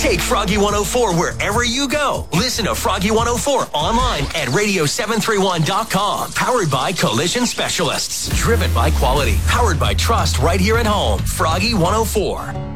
Take Froggy 104 wherever you go. Listen to Froggy 104 online at radio731.com. Powered by Collision Specialists. Driven by quality. Powered by trust right here at home. Froggy 104.